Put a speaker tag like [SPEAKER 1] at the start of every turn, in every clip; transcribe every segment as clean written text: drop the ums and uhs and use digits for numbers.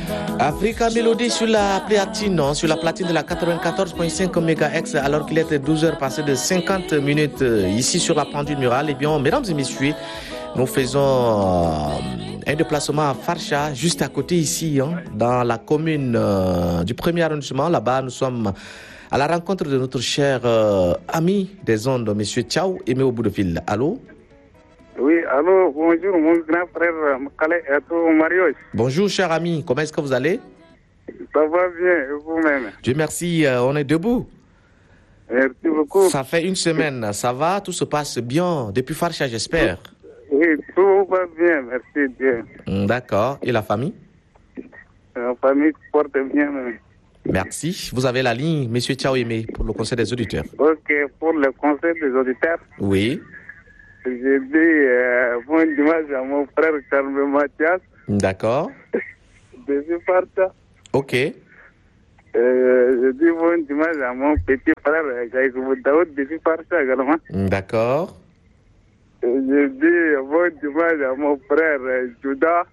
[SPEAKER 1] Africa Mélodie sur la platine, non, sur la platine de la 94.5 MHz, alors qu'il était 12h passé de 50 minutes ici sur la pendule murale. Eh bien, mesdames et messieurs, nous faisons un déplacement à Farsha, juste à côté ici, dans la commune du premier arrondissement. Là-bas, nous sommes à la rencontre de notre cher ami des ondes, monsieur Tchao Aimé au bout de fil. Allô?
[SPEAKER 2] Oui, allô, bonjour, mon grand frère Mkale Eto Marios.
[SPEAKER 1] Bonjour, cher ami, comment est-ce que vous allez?
[SPEAKER 2] Ça va bien, et vous-même?
[SPEAKER 1] Dieu merci, on est debout.
[SPEAKER 2] Merci beaucoup.
[SPEAKER 1] Ça fait une semaine, ça va, tout se passe bien, depuis Farsha, j'espère.
[SPEAKER 2] Oui, tout va bien, merci Dieu.
[SPEAKER 1] D'accord, et la famille?
[SPEAKER 2] La famille se porte bien.
[SPEAKER 1] Merci, vous avez la ligne, monsieur Tchao Aimé, pour le conseil des auditeurs.
[SPEAKER 2] Ok, pour le conseil des auditeurs.
[SPEAKER 1] Oui.
[SPEAKER 2] J'ai dit bon dimanche à mon frère Carme Mathias.
[SPEAKER 1] D'accord.
[SPEAKER 2] Depuis Farsha.
[SPEAKER 1] Ok.
[SPEAKER 2] J'ai dit bon dimanche à mon petit frère Gaïkoubou Daoud depuis Farsha également.
[SPEAKER 1] D'accord.
[SPEAKER 2] J'ai dit bon dimanche à mon frère Judas.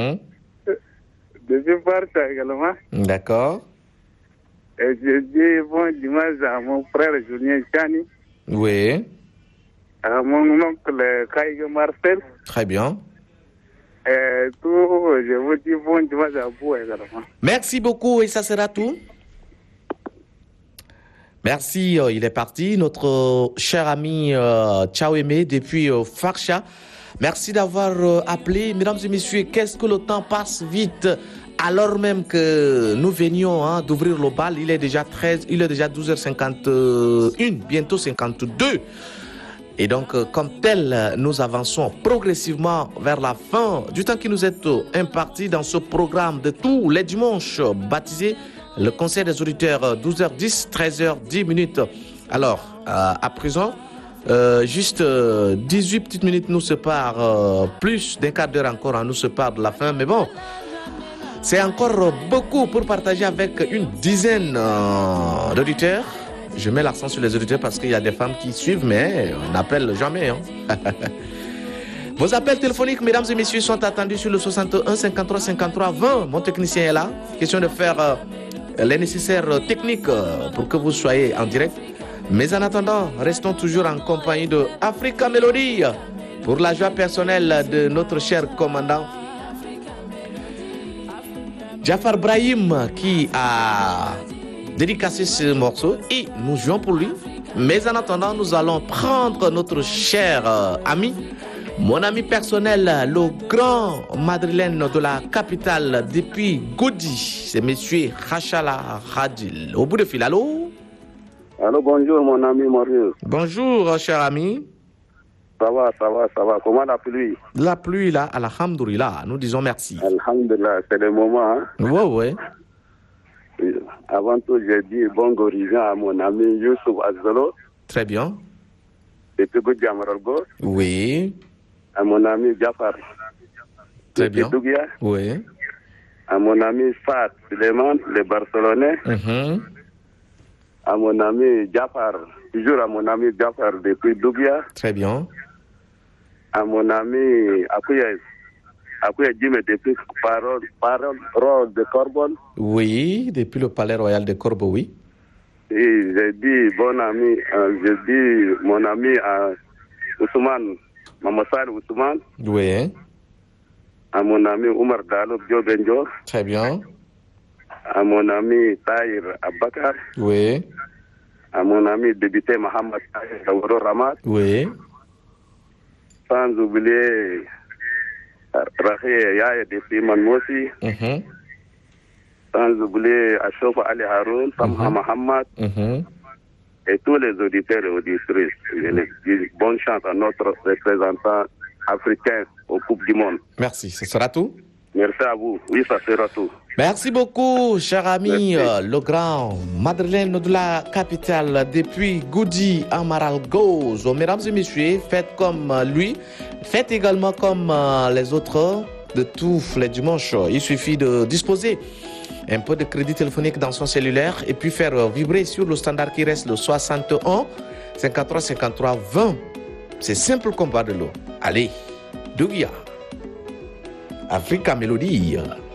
[SPEAKER 2] Depuis Farsha également.
[SPEAKER 1] D'accord.
[SPEAKER 2] Et j'ai dit bon dimanche à mon frère Julien Chani.
[SPEAKER 1] Oui.
[SPEAKER 2] À mon oncle Kaïge Marcel.
[SPEAKER 1] Très bien.
[SPEAKER 2] Et tout, je vous dis bon dimanche à vous également.
[SPEAKER 1] Merci beaucoup et ça sera tout. Merci, il est parti, notre cher ami Tchao Aimé depuis Farsha. Merci d'avoir appelé. Mesdames et messieurs, qu'est-ce que le temps passe vite alors même que nous venions d'ouvrir le bal. Il est déjà 12h51, bientôt 52. Et donc, comme tel, nous avançons progressivement vers la fin du temps qui nous est imparti dans ce programme de tous les dimanches baptisé le Conseil des auditeurs, 12h10, 13h10 minutes. Alors, à présent, juste 18 petites minutes nous séparent, plus d'un quart d'heure encore nous sépare de la fin. Mais bon, c'est encore beaucoup pour partager avec une dizaine d'auditeurs. Je mets l'accent sur les auditeurs parce qu'il y a des femmes qui suivent, mais on n'appelle jamais. Vos appels téléphoniques, mesdames et messieurs, sont attendus sur le 61 53 53 20. Mon technicien est là. Question de faire les nécessaires techniques pour que vous soyez en direct. Mais en attendant, restons toujours en compagnie de Africa Mélodie pour la joie personnelle de notre cher commandant Jafar Brahim qui a dédicacé ce morceau et nous jouons pour lui. Mais en attendant, nous allons prendre notre cher ami, mon ami personnel, le grand madrilène de la capitale depuis Goudi. C'est monsieur Khachala Khadil. Au bout de fil, allô?
[SPEAKER 2] Allô, bonjour mon ami Marius.
[SPEAKER 1] Bonjour cher ami.
[SPEAKER 2] Ça va. Comment la pluie?
[SPEAKER 1] La pluie là, alhamdoulilah, nous disons merci.
[SPEAKER 2] Alhamdulillah, c'est le moment.
[SPEAKER 1] Ouais.
[SPEAKER 2] Avant tout, j'ai dit bon origine à mon ami Youssouf Azolo.
[SPEAKER 1] Très bien.
[SPEAKER 2] Depuis Goudjamarolgo.
[SPEAKER 1] Oui.
[SPEAKER 2] À mon ami Jafar.
[SPEAKER 1] Très bien.
[SPEAKER 2] Dougia.
[SPEAKER 1] Oui.
[SPEAKER 2] À mon ami Fat Suleiman, le Barcelonais. À mon ami Jafar. Toujours à mon ami Jafar depuis Dougia.
[SPEAKER 1] Très bien.
[SPEAKER 2] À mon ami Akouya Djime depuis Parole de Corbon.
[SPEAKER 1] Oui, depuis le Palais Royal de Corbeau, oui.
[SPEAKER 2] Et j'ai dit mon ami Ousmane, Mamassal Ousmane.
[SPEAKER 1] Oui.
[SPEAKER 2] À mon ami Oumar Dalo Biobenjo.
[SPEAKER 1] Très bien.
[SPEAKER 2] À mon ami Tahir Abakar.
[SPEAKER 1] Oui.
[SPEAKER 2] À mon ami député Mohamed Dawaro Ramad.
[SPEAKER 1] Oui.
[SPEAKER 2] Sans oublier Rahé Yaya depuis Manmosi. Sans oublier Achouf Ali Haroun, Samha Mohamed. Et tous les auditeurs et auditrices. Je les dis bonne chance à notre représentant africain au Coupe du Monde.
[SPEAKER 1] Merci, ce sera tout.
[SPEAKER 2] Merci à vous. Oui, ça sera tout.
[SPEAKER 1] Merci beaucoup, cher ami, le grand madrilène de la capitale depuis Goudi à Maralgoz. Mesdames et messieurs, faites comme lui, faites également comme les autres de tous les dimanches. Il suffit de disposer un peu de crédit téléphonique dans son cellulaire et puis faire vibrer sur le standard qui reste le 61 53 53 20. C'est simple comme pas de l'eau. Allez, Dougia, Africa Mélodie.